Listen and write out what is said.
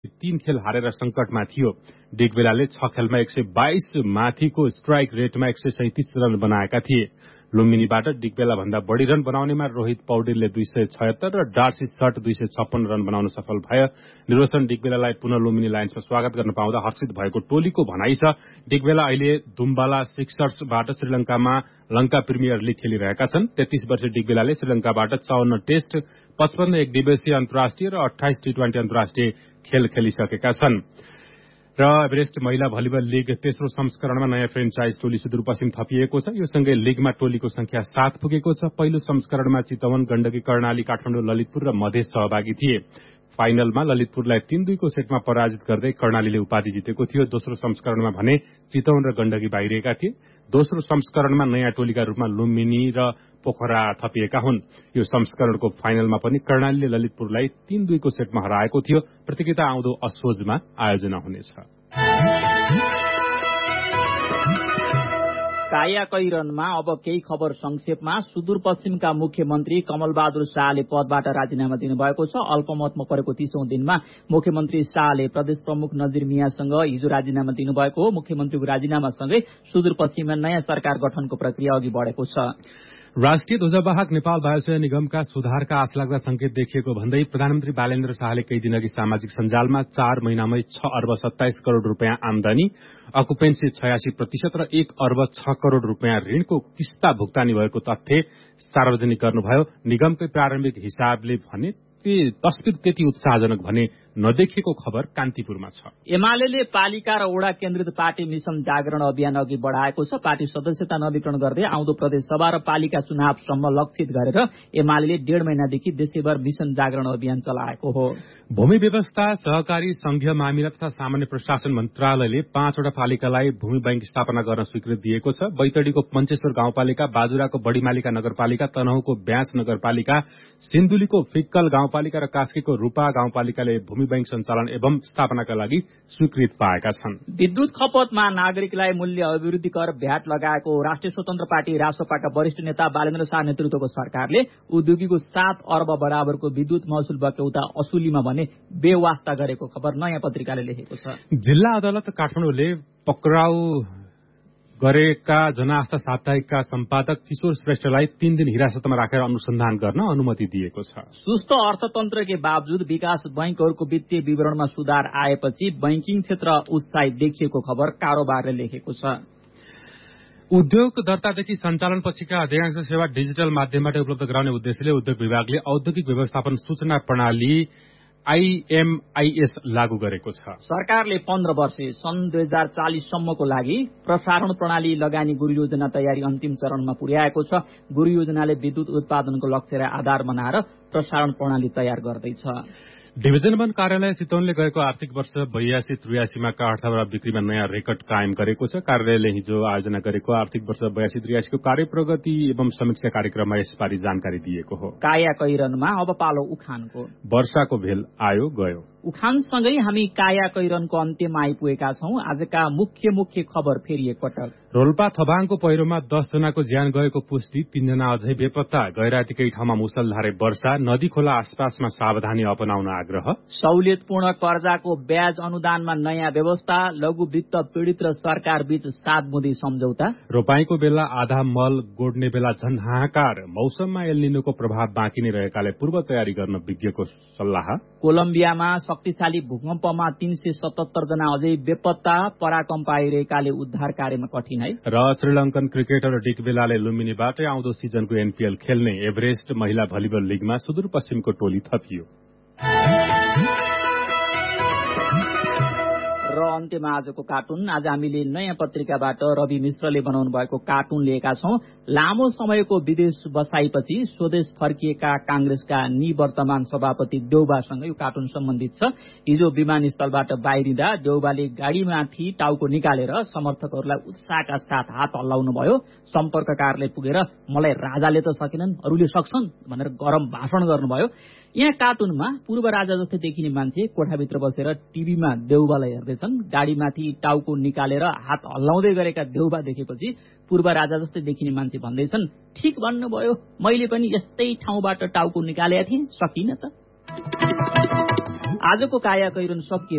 3 खेल हारेर संकटमा थियो। डिगबेलाले 6 खेलमा 122 माथिको स्ट्राइक रेटमा 137 रन बनाएका थिए। लुम्बिनीबाट डिगबेला भन्दा बढी रन बनाउनेमा रोहित पौडेलले 276 र डार्सी सर्ट 256 रन बनाउन सफल भए। निर्वसन डिगबेलालाई पुनः लुम्बिनी लायन्समा स्वागत गर्न पाउँदा हर्षित भएको टोलीको भनाइ छ। डिगबेला अहिले दुम्बाला सिक्सर्सबाट श्रीलंकामा लंका प्रिमियर लीग खेलिरहेका छन्। 33 वर्षीय डिगबेलाले श्रीलंकाबाट 54 टेस्ट, 55 एक दिवसीय अन्तर्राष्ट्रिय र 28 टी20 अन्तर्राष्ट्रिय खेल खेलिसकेका छन्। र एभरेस्ट महिला भलिबल लीग तेस्रो संस्करणमा नयाँ फ्रेन्चाइज टोली सुदूरपश्चिम थपिएको छ। यो सँगै लीगमा टोलीको संख्या 7 पुगेको छ। पहिलो संस्करणमा चितवन, गण्डकी, कर्णाली, काठमाडौँ, ललितपुर र मधेस सहभागी थिए। फाइनलमा ललितपुरलाई 3-2 को सेटमा पराजित गर्दै कर्णालीले उपाधि जितेको थियो। दोस्रो संस्करणमा भने चितवन र गण्डकी बाहिरिएका थिए। दोस्रो संस्करणमा नयाँ टोलीका रूपमा लुम्बिनी र पोखरा थपिएका हुन्। यो संस्करणको फाइनलमा पनि कर्णालीले ललितपुरलाई 3-2 को सेटमा हराएको थियो। प्रतियोगिता आउँदो असोजमा आयोजना हुनेछ। कायाकैरनमा अब केही खबर संक्षेपमा। सुदूरपश्चिमका मुख्यमन्त्री कमलबहादुर शाहले पदबाट राजीनामा दिनुभएको छ। अल्पमतमा परेको 30औं दिनमा मुख्यमन्त्री शाहले प्रदेश प्रमुख नजिर मियासँग हिजो राजीनामा दिनुभएको हो। मुख्यमन्त्रीको राजीनामासँगै सुदूरपश्चिममा नयाँ सरकार गठनको प्रक्रिया अघि बढेको छ। राष्ट्रिय ध्वजवाहक नेपाल वायुसेना निगमका सुधारका आशलाग्दा संकेत देखिएको भन्दै प्रधानमन्त्री बालेन्द्र शाहले केही दिनअघि सामाजिक सञ्जालमा 4 महिनामै 6 अर्ब 27 करोड़ रूपियाँ आमदानी, अकुपेन्सी 86% र 1 अर्ब 6 करोड़ रूपियाँ ऋणको किस्ता भुक्तानी भएको तथ्य सार्वजनिक गर्नुभयो। निगमकै प्रारम्भिक हिसाबले भने तस्बिर त्यति उत्साहजनक भने नदेखिएको खबर कान्तिपुरमा छ। एमाले पालिका र वडा केन्द्रित पार्टी मिशन जागरण अभियान अघि बढाएको छ। पार्टी सदस्यता नवीकरण गर्दै आउँदो प्रदेश सभा र पालिका चुनावसम्म लक्षित गरेर एमाले 1.5 महिनादेखि देशैभर मिशन जागरण अभियान चलाएको हो। भूमि व्यवस्था, सहकारी, संघीय मामिला तथा सामान्य प्रशासन मन्त्रालयले 5 वटा पालिकालाई भूमि बैंक स्थापना गर्न स्वीकृति दिएको छ। बैतडीको पञ्चेश्वर गाउँपालिका, बाजुराको बढीमालिका नगरपालिका, तनहुँको ब्यास नगरपालिका, सिन्धुलीको फिक्कल गाउँपालिका र कास्कीको रूपा गाउँपालिकाले भूमि बैंक सञ्चालन एवं स्थापनाका लागि स्वीकृत पाएका छन्। विद्युत खपतमा नागरिकलाई मूल्य अभिवृद्धि कर भ्याट लगाएको राष्ट्रिय स्वतन्त्र पार्टी रासपाका वरिष्ठ नेता बालेन्द्र शाह नेतृत्वको सरकारले उद्योगीको 7 अर्ब बराबरको विद्युत महसुल बक्यौता असुलीमा भने बेवास्ता गरेको खबर नयाँ पत्रिकाले लेखेको छ। जिल्ला अदालत काठमाडौँले पक्राउ गरेका जनआस्था साप्ताहिकका सम्पादक किशोर श्रेष्ठलाई 3 दिन हिरासतमा राखेर अनुसन्धान गर्न अनुमति दिएको छ। सुस्त अर्थतन्त्र के बावजुद विकास बैंकहरूको वित्तीय विवरणमा सुधार आएपछि बैंकिङ क्षेत्र उत्साहित देखिएको खबर कारोबारले लेखेको छ। उद्योग दर्तादेखि सञ्चालन पछिका अधिकांश सेवा डिजिटल माध्यमबाट उपलब्ध गराउने उद्देश्यले उद्योग विभागले औद्योगिक व्यवस्थापन सूचना प्रणाली IMIS लागू गरेको छ। सरकारले 15 वर्षे सन् 2040 सम्मको लागि प्रसारण प्रणाली लगानी गुरु योजना तयारी अन्तिम चरणमा पुर्याएको छ। गुरु योजनाले विद्युत उत्पादनको लक्ष्यलाई आधार बनाएर प्रसारण प्रणाली तयार गर्दैछ। डिभिजन 1 कार्यालय चितवनले गएको आर्थिक वर्ष 82-83 मा काठ र बिक्रीमा नयाँ रेकर्ड कायम गरेको छ। कार्यालयले हिजो आयोजना गरेको आर्थिक वर्ष 82-83 को कार्य प्रगति एवं समीक्षा कार्यक्रममा यसबारे जानकारी दिएको हो। कायाकैरनमा अब पालो उखानको। वर्षाको भेल आयो गयो। उखानसँगै हामी कायाकैरनको अन्त्यमा आइपुगेका छौं। आजका मुख्य खबर फेरि एकपटक। रोल्पा थबाङको पहिरोमा 10 जनाको ज्यान गएको पुष्टि, 3 जना अझै बेपत्ता। गैरातीकै ठाउँमा मुसलधारे वर्षा, नदी खोला आसपासमा सावधानी अपनाउन आग्रह। सहुलियतपूर्ण कर्जाको ब्याज अनुदानमा नयाँ व्यवस्था, लघु वित्त पीडित र सरकार बीच 7 बुँदे सम्झौता। रोपाईको बेला आधा मल, गोड्ने बेला झन हाहाकार। मौसममा एल्निनोको प्रभाव बाँकी नै रहेकाले पूर्व तयारी गर्न विज्ञको सल्लाह। कोलम्बियामा शक्तिशाली भूकम्पमा 377 जना अझै बेपत्ता। पराकम्प आइरहेकाले उद्धार कार्यमा कठिनाई। र श्रीलंकन क्रिकेटर डिगबेलाले लुम्बिनीबाटै आउँदो सिजनको NPL खेल्ने एभरेस्ट महिला भलिबल लीगमा सुदूरपश्चिमको टोली थपियो। र अन्त्यमा आजको कार्टुन। आज हामीले नयाँ पत्रिकाबाट रवि मिश्रले बनाउनु भएको कार्टुन लिएका छौं। लामो समयको विदेश बसाइपछि स्वदेश फर्किएका कांग्रेसका निवर्तमान सभापति देउबासँग यो कार्टुन सम्बन्धित छ। हिजो विमानस्थलबाट बाहिरिँदा देउबाले गाडीमाथि टाउको निकालेर समर्थकहरूलाई उत्साहका साथ हात हल्लाउनु भयो। सम्पर्ककारले पुगेर मलाई राजाले त सकेनन्, अरूले सक्छन् भनेर गरम भाषण गर्नुभयो। यहाँ कार्टुनमा पूर्व राजा जस्तै देखिने मान्छे कोठाभित्र बसेर टिभीमा देउबालाई हेर्दैछन्। गाडीमाथि टाउको निकालेर हात हल्लाउँदै गरेका देउबा देखेपछि पूर्व राजा जस्तै देखिने मान्छे भन्दैछन्, ठिक भन्नुभयो, मैले पनि यस्तै ठाउँबाट टाउको निकालेका थिएँ, सकिन त। आजको कायाकैरन सकिए।